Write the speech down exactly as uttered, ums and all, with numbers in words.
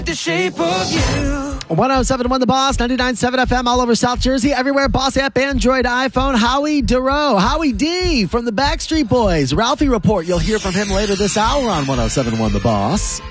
The shape of you. one oh seven point one The Boss, ninety-nine point seven F M all over South Jersey, everywhere. Boss app, Android, iPhone. Howie Duro, Howie D from the Backstreet Boys. Ralphie Report. You'll hear from him later this hour on one oh seven point one The Boss.